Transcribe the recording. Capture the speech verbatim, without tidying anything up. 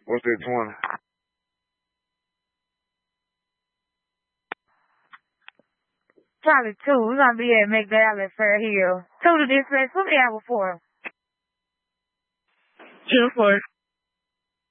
What's that twenty? Charlie two. We're gonna be at McDallas, Fair Hill. Two to dispatch. Put me out before. ten four.